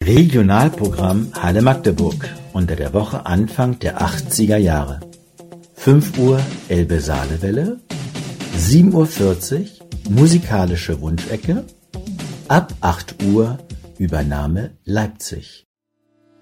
Regionalprogramm Halle Magdeburg unter der Woche Anfang der 80er Jahre. 5 Uhr Elbe-Saale-Welle, 7:40 Uhr musikalische Wunschecke, ab 8 Uhr Übernahme Leipzig.